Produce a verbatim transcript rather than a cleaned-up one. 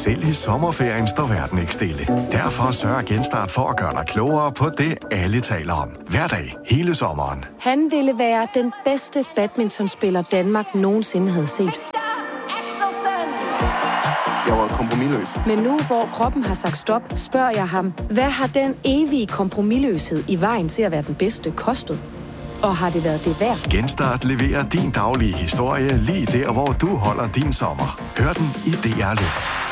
Selv i sommerferien står verden ikke stille. Derfor sørger Genstart for at gøre dig klogere på det, alle taler om. Hver dag, hele sommeren. Han ville være den bedste badmintonspiller, Danmark nogensinde havde set. Jeg var kompromisløs. Men nu, hvor kroppen har sagt stop, spørger jeg ham, hvad har den evige kompromisløshed i vejen til at være den bedste kostet? Og har det været det værd? Genstart leverer din daglige historie lige der, hvor du holder din sommer. Hør den i D R Lyd.